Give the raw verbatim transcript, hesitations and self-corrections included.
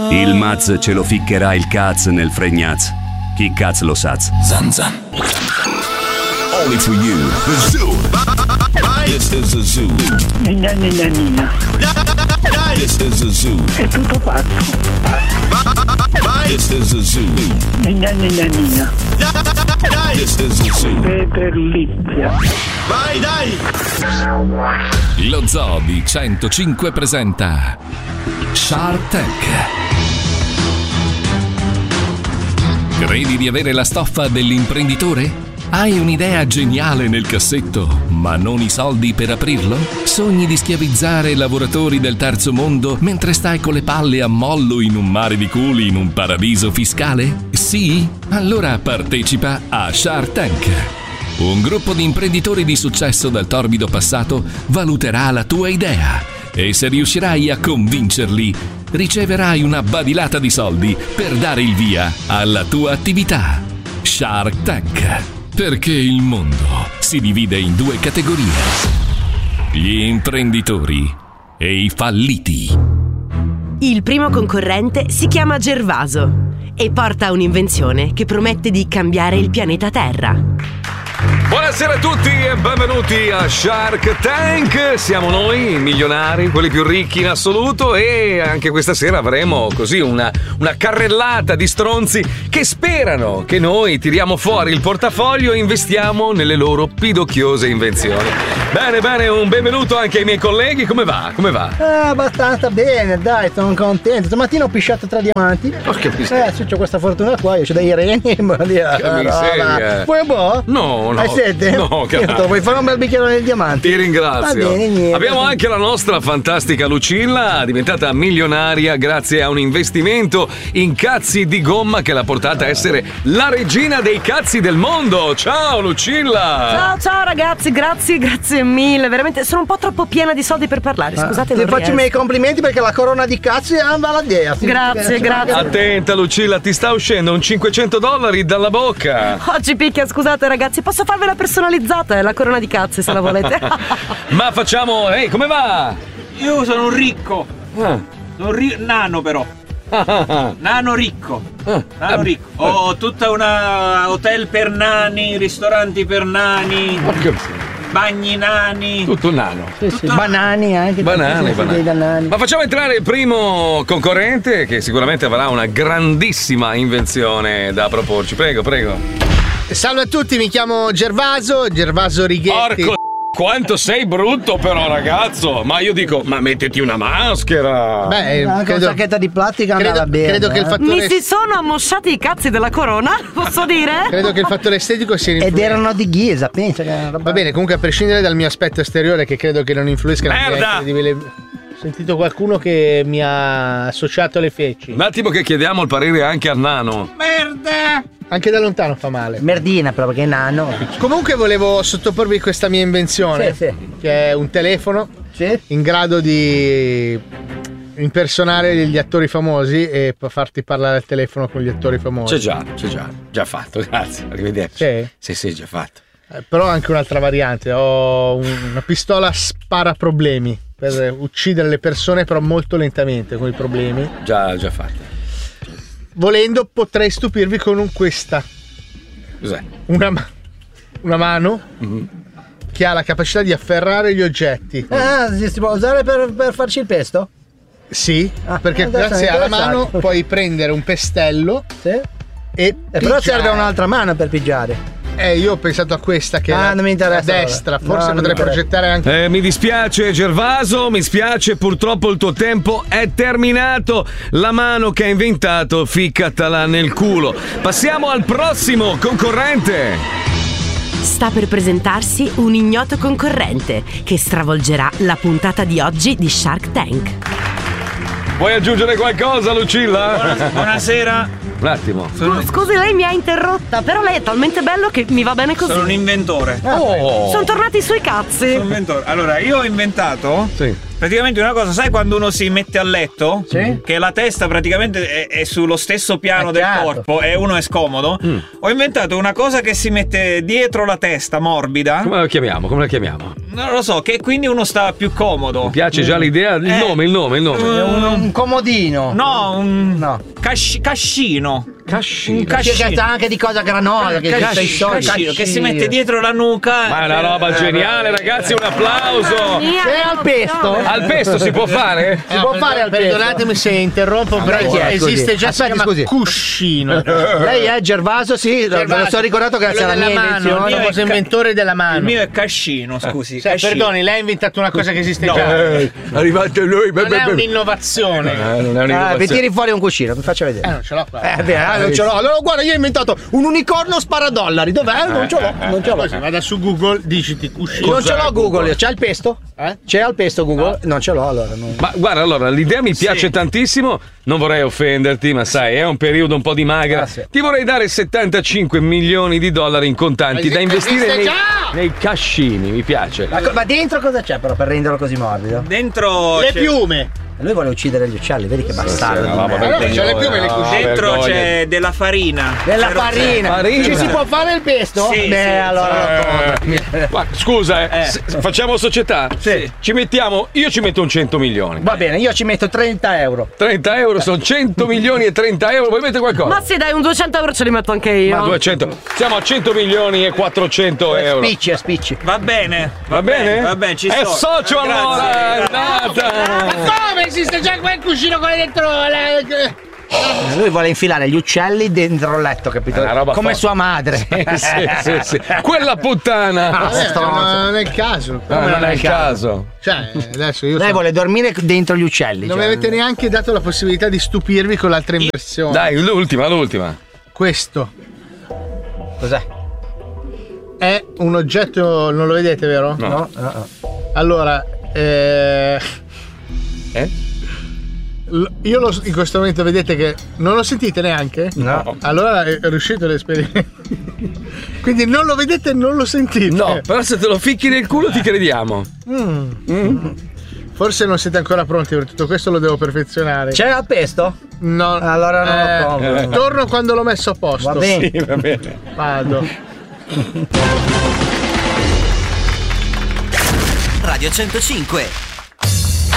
Il Maz ce lo ficcherà il caz nel fregnaz. Chi caz lo saz? Zan zan. Only for you. The Zoo. This is the Zoo. Nina, nina, nina. This is the Zoo. È tutto pazzo. This is the Zoo. Nina, nina, nina. This is the Zoo. Peterlizia. Vai, dai! Lo Zoo di centocinque presenta Shark Tank. Credi di avere la stoffa dell'imprenditore? Hai un'idea geniale nel cassetto, ma non i soldi per aprirlo? Sogni di schiavizzare lavoratori del terzo mondo mentre stai con le palle a mollo in un mare di culi in un paradiso fiscale? Sì? Allora partecipa a Shark Tank. Un gruppo di imprenditori di successo dal torbido passato valuterà la tua idea e se riuscirai a convincerli, riceverai una badilata di soldi per dare il via alla tua attività. Shark Tank. Perché il mondo si divide in due categorie: gli imprenditori e i falliti. Il primo concorrente si chiama Gervaso e porta un'invenzione che promette di cambiare il pianeta Terra. Buonasera a tutti e benvenuti a Shark Tank. Siamo noi, i milionari, quelli più ricchi in assoluto, e anche questa sera avremo così una, una carrellata di stronzi che sperano che noi tiriamo fuori il portafoglio e investiamo nelle loro pidocchiose invenzioni. Bene, bene, un benvenuto anche ai miei colleghi. Come va? Come va? Ah, abbastanza bene, dai, sono contento. Stamattina ho pisciato tre diamanti. Porca miseria. Eh, sì, c'ho questa fortuna qua, io c'ho dei reni. Che miseria. Vuoi un po'? No, no. Hai sete? No, cazzo. Vuoi fare un bel bicchiere di diamanti? Ti ringrazio. Va bene, niente. Abbiamo anche la nostra fantastica Lucilla, diventata milionaria grazie a un investimento in cazzi di gomma che l'ha portata a essere la regina dei cazzi del mondo. Ciao Lucilla! Ciao ciao ragazzi, grazie, grazie mille. Veramente sono un po' troppo piena di soldi per parlare. Scusate, ah, non ti faccio riesco. i miei complimenti perché la corona di cazzi è la dea. Grazie, grazie. Attenta Lucilla, ti sta uscendo un cinquecento dollari dalla bocca. Oggi picchia, scusate ragazzi, posso farvela personalizzata, è la corona di cazzi se la volete. Ma facciamo, ehi, come va? Io sono un ricco. Ah. Sono ri- nano però. Ah. Nano ricco. Ah. Nano ricco. Ho tutta una hotel per nani, ristoranti per nani, bagni nani. Tutto nano. Sì, sì. Banani anche. Banane, banane. Dei banani. Ma facciamo entrare il primo concorrente che sicuramente avrà una grandissima invenzione da proporci. Prego, prego. Salve a tutti, mi chiamo Gervaso, Gervaso Righetti. Porco quanto sei brutto però ragazzo. Ma io dico, ma mettiti una maschera. Beh, anche credo, una sacchetta di plastica credo, andava bene. credo che il eh. fattore Mi si sono ammosciati i cazzi della corona, posso dire? credo che il fattore estetico sia Ed influente. erano di ghisa, pensa che è una roba. Va bene, comunque a prescindere dal mio aspetto esteriore, che credo che non influisca nella mia Merda! incredibile. Ho sentito qualcuno che mi ha associato le feci. Un attimo che chiediamo il parere anche al nano. Merda! Anche da lontano fa male. Merdina però, perché è nano. Comunque volevo sottoporvi questa mia invenzione, Sì, sì. che è un telefono Sì? in grado di impersonare gli attori famosi e p- farti parlare al telefono con gli attori famosi. C'è già, c'è già. Già fatto, grazie. Arrivederci. Sì? Sì, sì, già fatto. Eh, però ho anche un'altra variante. Ho un- una pistola spara problemi per uccidere le persone, però molto lentamente con i problemi. Già, già fatto. Volendo potrei stupirvi con un questa. Cos'è? Una, ma- una mano Mm-hmm. che ha la capacità di afferrare gli oggetti. Ah, si, si può usare per, per farci il pesto? Sì, Ah, perché adesso grazie è alla interessante. mano puoi prendere un pestello Sì. e Eh, però pigiare. serve un'altra mano per pigiare. Eh, io ho pensato a questa che Ah, è la, non mi interessa a destra. allora. Forse No, non potrei mi interessa. progettare anche. Eh, mi dispiace Gervaso, mi spiace, purtroppo il tuo tempo è terminato. La mano che hai inventato, ficcatela nel culo. Passiamo al prossimo concorrente. Sta per presentarsi un ignoto concorrente che stravolgerà la puntata di oggi di Shark Tank. Vuoi aggiungere qualcosa, Lucilla? Buona- buonasera. Un attimo. Sono, Scusi, lei mi ha interrotta, però lei è talmente bello che mi va bene così. sono un inventore. Oh. Sono tornati sui cazzi. Sono un inventore. Allora, io ho inventato Sì. praticamente una cosa, sai quando uno si mette a letto? Sì. Che la testa praticamente è, è sullo stesso piano È del chiaro. corpo e uno è scomodo. Mm. Ho inventato una cosa che si mette dietro la testa, morbida. Come la chiamiamo? Come la chiamiamo? Non lo so, che quindi uno sta più comodo. Mi piace già l'idea, il Eh. nome, il nome, il nome. Un, un comodino. No, un No. casci- cascino. Cascino. Un cascino. Che sa anche di cosa granola. Che Casci- sei soldi. cascino, che si mette dietro la nuca. Ma è una roba geniale, ragazzi, un applauso. C'è al pesto? Al pesto si può fare? Si può fare al pesto? Perdonatemi se interrompo, Ah, però lei è esiste così. già, si Aspetti, chiama scusi. cuscino. Lei è Gervaso, sì, me lo sono ricordato grazie Quello alla mia della mano, invenzione. il famoso Io è ca- inventore della Il mano. mio è cascino, scusi. Cioè, cascino. perdoni, lei ha inventato una cosa che esiste No. già. Eh, arrivato lui. Non è un'innovazione. Eh, non è Ah, mi un'innovazione. tiri fuori un cuscino, mi faccia Eh, vedere. non ce l'ho qua. Eh, beh, ah, non ce l'ho. Allora, guarda, io ho inventato un unicorno sparadollari. Dov'è? Non ce l'ho, non ce l'ho. Così, vada su Google, digiti cuscino. Non ce l'ho Google, c'è il pesto? Eh? C'è al pesto Google? Non ce l'ho allora. non- Ma guarda, allora, l'idea mi piace Sì. tantissimo. Non vorrei offenderti, ma sai, è un periodo un po' di magra. Grazie. Ti vorrei dare settantacinque milioni di dollari in contanti Ma da esiste investire nei, già! nei cascini. Mi piace. Ma, co- ma dentro cosa c'è però per renderlo così morbido? Dentro Le c'è- piume. Lui vuole uccidere gli uccelli, vedi che bastardo. sì, di no, merda. vabbè, Allora, c'è le piume e le no, cuscine. Dentro vergogna. c'è della farina. Della Zero farina. Farina. Ci si può fare il pesto? Sì, Beh, sì, allora. Eh, ma scusa, eh, Eh. se- facciamo società? Sì. Ci mettiamo, io ci metto un cento milioni. Va bene, io ci metto trenta euro. trenta euro sono cento milioni e trenta euro. Vuoi mettere qualcosa? Ma se dai un duecento euro ce li metto anche io. Ma duecento. Siamo a cento milioni e quattrocento euro. Spicci, a spicci. Va bene. Va bene? Va bene, ci È sto. socio Grazie. allora, è andata. Come esiste già quel cuscino con dentro la... Lui vuole infilare gli uccelli dentro il letto, capito? È una roba Come forte. sua madre. sì, sì, sì. Quella puttana. Eh, ma non è il caso. Ah, non è il caso. Cioè, adesso io Lei so- vuole dormire dentro gli uccelli. non cioè. mi avete neanche dato la possibilità di stupirvi con l'altra inversione. Dai, l'ultima, l'ultima. Questo Cos'è? è un oggetto, non lo vedete, vero? No. No, no, no. Allora, eh, Eh? l- io lo, in questo momento vedete che non lo sentite neanche? No. Allora è riuscito l'esperimento. Quindi non lo vedete e non lo sentite. No, però se te lo ficchi nel culo ti crediamo. Forse non siete ancora pronti per tutto questo, lo devo perfezionare. C'è al pesto? No. Allora non Eh, lo compro. Torno quando l'ho messo a posto. Va bene. Sì, va bene. Vado. Radio centocinque